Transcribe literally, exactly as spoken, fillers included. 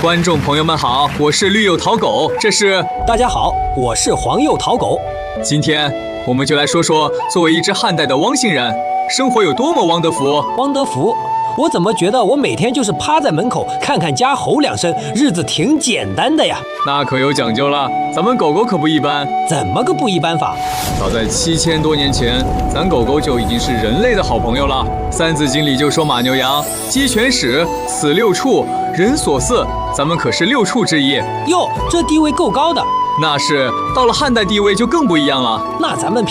观众朋友们好，我是绿柚桃狗，这是大家好，我是黄柚桃狗。 今天我们就来说说，作为一只汉代的汪姓人，生活有多么汪德福。 汪德福，我怎么觉得我每天就是趴在门口看看家吼两声，日子挺简单的呀？ 那可有讲究了，咱们狗狗可不一般。 怎么个不一般法？ 早在七千多年前，咱狗狗就已经是人类的好朋友了。《三字经》里就说马牛羊，鸡犬豕，此六畜，人所饲。咱们可是六畜之一。 哟，这地位够高的。 那是，到了汉代地位就更不一样了。 那咱们